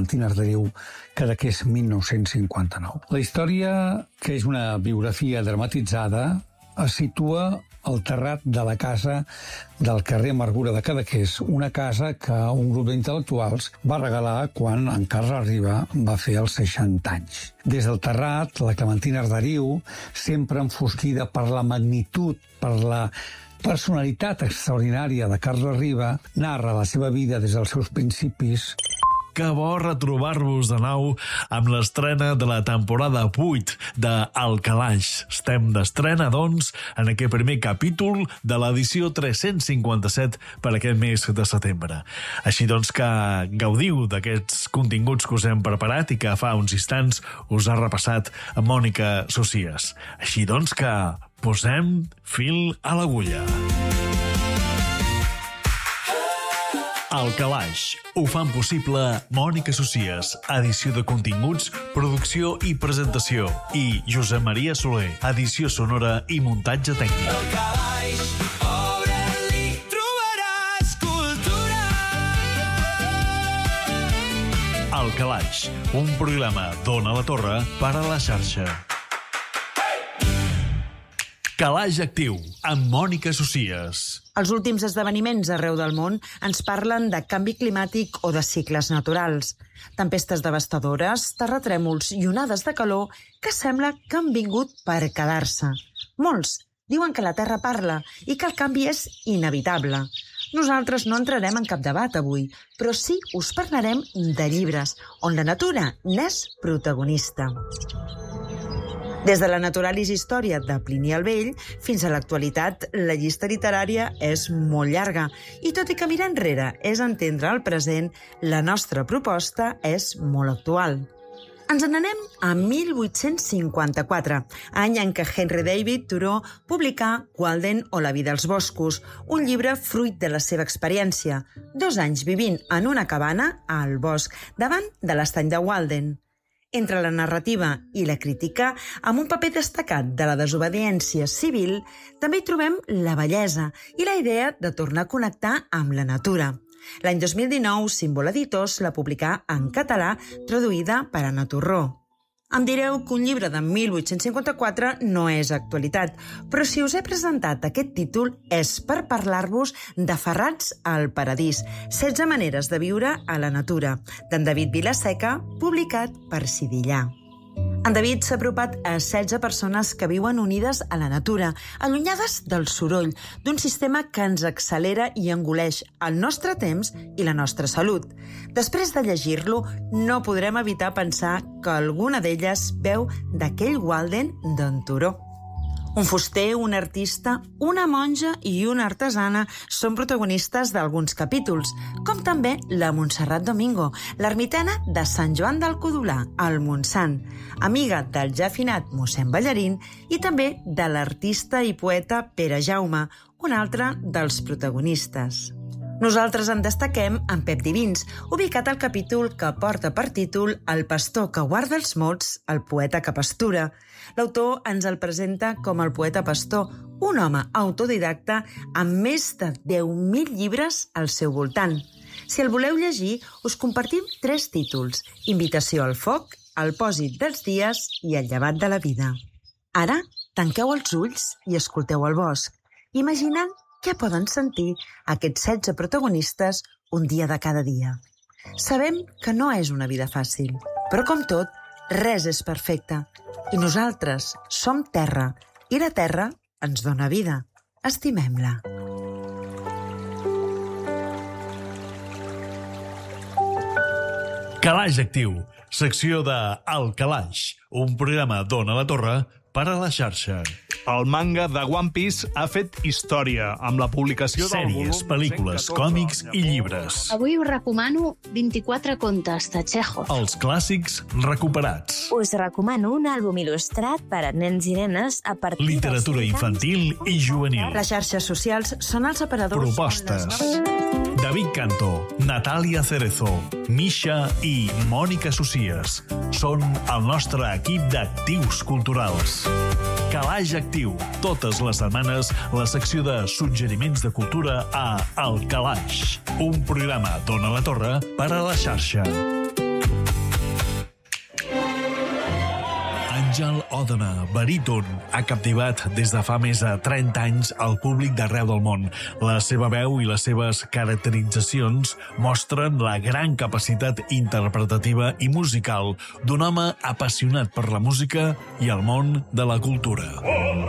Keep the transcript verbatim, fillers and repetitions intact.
Clementina Arderiu, Cadaqués mil nou-cents cinquanta-nou. La història, que és una biografia dramatitzada, es situa al terrat de la casa del carrer Amargura de Cadaqués, una casa que un grup d'intel·lectuals va regalar quan en Carles Riba va fer els seixanta anys. Des del terrat, la Clementina Arderiu, sempre enfosquida per la magnitud, per la personalitat extraordinària de Carles Riba, narra la seva vida des dels seus principis. Que bo retrobar-vos de nou amb l'estrena de la temporada vuit de El Calaix. Estem d'estrena, doncs, en aquest primer capítol de l'edició tres-cents cinquanta-set per aquest mes de setembre. Així doncs que gaudiu d'aquests continguts que us hem preparat i que fa uns instants us ha repassat Mònica Socias. Així doncs que posem fil a l'agulla. El Calaix. Ho fan possible Mònica Socias, edició de continguts, producció i presentació, i Josep Maria Soler, edició sonora i muntatge tècnic. El Calaix, obre-li, trobaràs cultura. El Calaix, un programa d'Ona la Torre per a la xarxa. Calaix Actiu, amb Mònica Socias. Els últims esdeveniments arreu del món ens parlen de canvi climàtic o de cicles naturals. Tempestes devastadores, terratrèmols i onades de calor que sembla que han vingut per quedar-se. Molts diuen que la Terra parla i que el canvi és inevitable. Nosaltres no entrarem en cap debat avui, però sí us parlarem de llibres, on la natura n'és protagonista. Des de la Naturalis Història de Plini el Vell fins a l'actualitat, la llista literària és molt llarga i tot i que mirar enrere és entendre el present, la nostra proposta és molt actual. Ens n'anem a mil vuit-cents cinquanta-quatre, any en què Henry David Thoreau publicà Walden o la vida als boscos, un llibre fruit de la seva experiència, dos anys vivint en una cabana al bosc, davant de l'estany de Walden. Entre la narrativa i la crítica, amb un paper destacat de la desobediència civil, també hi trobem la bellesa i la idea de tornar a connectar amb la natura. L'any dos mil dinou, Símbol Editors la publicà en català, traduïda per Anna Torró. Em direu que un llibre de mil vuit-cents cinquanta-quatre no és actualitat, però si us he presentat aquest títol és per parlar-vos de Ferrats al Paradís, setze maneres de viure a la natura, d'en David Vilaseca, publicat per Sidillà. En David s'ha apropat a setze persones que viuen unides a la natura, allunyades del soroll, d'un sistema que ens accelera i engoleix el nostre temps i la nostra salut. Després de llegir-lo, no podrem evitar pensar que alguna d'elles veu d'aquell Walden d'en Thoreau. Un fuster, un artista, una monja i una artesana són protagonistes d'alguns capítols, com també la Montserrat Domingo, l'ermitana de Sant Joan del Codolà, al Montsant, amiga del ja finat mossèn Ballarín i també de l'artista i poeta Pere Jaume, un altre dels protagonistes. Nosaltres en destaquem en Pep Divins, ubicat al capítol que porta per títol El pastor que guarda els mots, el poeta que pastura. L'autor ens el presenta com el poeta pastor, un home autodidacta amb més de deu mil llibres al seu voltant. Si el voleu llegir, us compartim tres títols: Invitació al foc, El pòsit dels dies i El llevat de la vida. Ara, tanqueu els ulls i escolteu el bosc, imaginant què poden sentir aquests setze protagonistes un dia de cada dia. Sabem que no és una vida fàcil, però com tot, res és perfecte. I nosaltres som terra, i la terra ens dona vida. Estimem-la. Calaix Actiu, secció de El Calaix, un programa d'Ona la Torre per a la xarxa. El manga de One Piece ha fet història amb la publicació del volum Sèries, pel·lícules, còmics i llibres. Avui us recomano vint-i-quatre contes de Chekhov. Els clàssics recuperats. Us recomano un àlbum il·lustrat per a nens i nenes a partir dels Literatura infantil i juvenil. Les xarxes socials són els aparadors... Propostes. David Canto, Natàlia Cerezo, Misha i Mònica Socias són el nostre equip d'actius culturals. Calaix Actiu, totes les setmanes la secció de suggeriments de cultura a El Calaix, un programa d'Ona la Torre per a la xarxa. Òdena, baríton, ha captivat des de fa més de trenta anys el públic d'arreu del món. La seva veu i les seves caracteritzacions mostren la gran capacitat interpretativa i musical d'un home apassionat per la música i el món de la cultura.